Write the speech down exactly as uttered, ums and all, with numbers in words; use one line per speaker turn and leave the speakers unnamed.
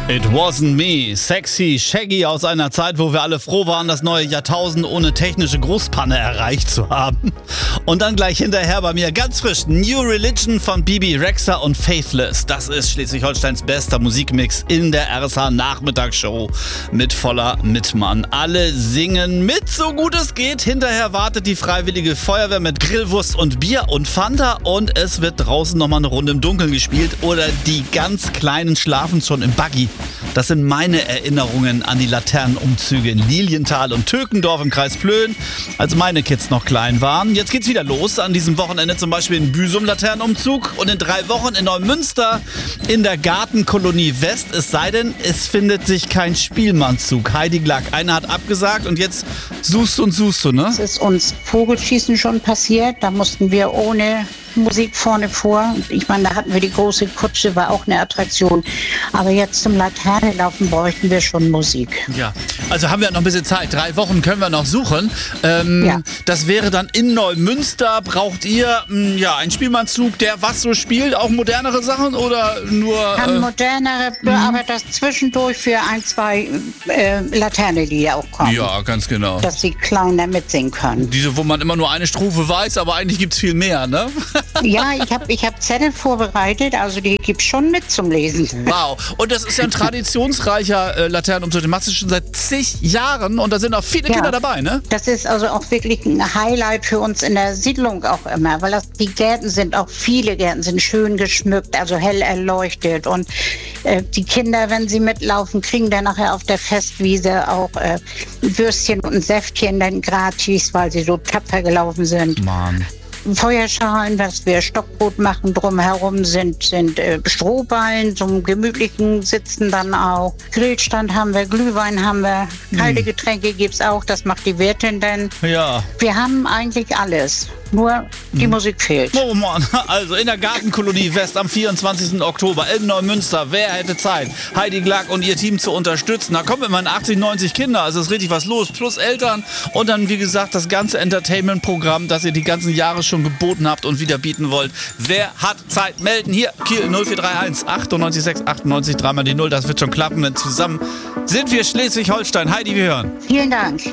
It wasn't me. Sexy, shaggy aus einer Zeit, wo wir alle froh waren, das neue Jahrtausend ohne technische Großpanne erreicht zu haben. Und dann gleich hinterher bei mir ganz frisch New Religion von Bibi Rexha und Faithless. Das ist Schleswig-Holsteins bester Musikmix in der R S H-Nachmittagsshow mit voller Mitmann. Alle singen mit, so gut es geht. Hinterher wartet die Freiwillige Feuerwehr mit Grillwurst und Bier und Fanta. Und es wird draußen nochmal eine Runde im Dunkeln gespielt. Oder die ganz Kleinen schlafen schon im Buggy. Das sind meine Erinnerungen an die Laternenumzüge in Lilienthal und Tökendorf im Kreis Plön, als meine Kids noch klein waren. Jetzt geht's wieder los. An diesem Wochenende zum Beispiel in Büsum Laternenumzug und in drei Wochen in Neumünster in der Gartenkolonie West. Es sei denn, es findet sich kein Spielmannszug. Heidi Glack, einer hat abgesagt und jetzt suchst du und suchst du, ne?
Es ist uns Vogelschießen schon passiert. Da mussten wir ohne Musik vorne vor. Ich meine, da hatten wir die große Kutsche, war auch eine Attraktion. Aber jetzt zum Laternenlaufen bräuchten wir schon Musik.
Ja, also haben wir noch ein bisschen Zeit. Drei Wochen können wir noch suchen. Ähm, ja. Das wäre dann in Neumünster. Braucht ihr mh, ja einen Spielmannszug, der was so spielt? Auch modernere Sachen oder nur...
Kann
äh,
modernere, aber das zwischendurch für ein, zwei äh, Laternenlieder auch kommen.
Ja, ganz genau.
Dass die Kleiner mitsingen können.
Diese, wo man immer nur eine Strophe weiß, aber eigentlich gibt es viel mehr, ne?
Ja, ich habe ich hab Zettel vorbereitet, also die gibt es schon mit zum Lesen.
Wow, und das ist ja ein traditionsreicher äh, Laternenumzug, den machst du schon seit zig Jahren und da sind auch viele
ja,
Kinder dabei, ne?
Das ist also auch wirklich ein Highlight für uns in der Siedlung auch immer, weil das, die Gärten sind, auch viele Gärten sind schön geschmückt, also hell erleuchtet und äh, die Kinder, wenn sie mitlaufen, kriegen dann nachher auf der Festwiese auch äh, ein Würstchen und ein Säftchen dann gratis, weil sie so tapfer gelaufen sind.
Mann.
Feuerschalen, was wir Stockbrot machen, drumherum sind, sind äh, Strohballen zum gemütlichen Sitzen dann auch. Grillstand haben wir, Glühwein haben wir, kalte Getränke gibt's auch, das macht die Wirtin dann.
Ja.
Wir haben eigentlich alles, nur die hm. Musik fehlt.
Oh Mann, also in der Gartenkolonie West am vierundzwanzigsten Oktober in Neumünster. Wer hätte Zeit, Heidi Glack und ihr Team zu unterstützen? Da kommen immerhin achtzig, neunzig Kinder, also ist richtig was los, plus Eltern und dann wie gesagt das ganze Entertainment-Programm, das ihr die ganzen Jahre schon geboten habt und wieder bieten wollt. Wer hat Zeit? Melden hier. Kiel null vier drei eins achtundneunzig sechs achtundneunzig, dreimal die Null. Das wird schon klappen, denn zusammen sind wir Schleswig-Holstein. Heidi, wir hören.
Vielen Dank.